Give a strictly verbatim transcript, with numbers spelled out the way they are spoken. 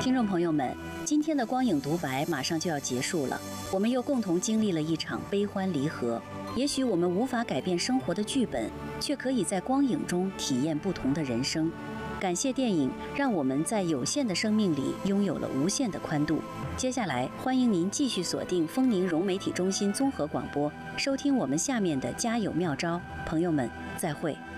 听众朋友们，今天的光影独白马上就要结束了，我们又共同经历了一场悲欢离合。也许我们无法改变生活的剧本，却可以在光影中体验不同的人生。感谢电影，让我们在有限的生命里拥有了无限的宽度。接下来，欢迎您继续锁定丰宁融媒体中心综合广播，收听我们下面的加油妙招。朋友们，再会。